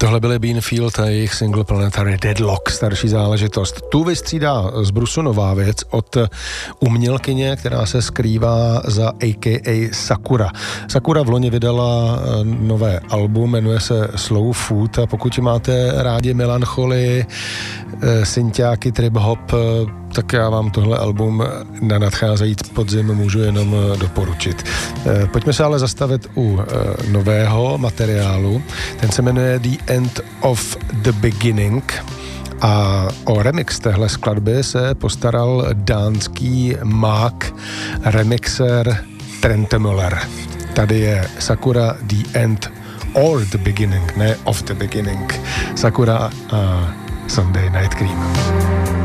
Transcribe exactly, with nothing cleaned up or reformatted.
Tohle byly Beanfield a jejich single Planetary Deadlock, starší záležitost. Tu vystřídá z brusu nová věc od umělkyně, která se skrývá za A K A Sakura. Sakura v loni vydala nové album, jmenuje se Slow Food, a pokud máte rádi melancholii, synťáky, trip-hop, tak já vám tohle album na nadcházející podzim můžu jenom doporučit. Pojďme se ale zastavit u nového materiálu. Ten se jmenuje The End of the Beginning a o remix téhle skladby se postaral dánský mák, remixer Trent Müller. Tady je Sakura The End or the Beginning, ne of the Beginning. Sakura a Sunday Night Cream.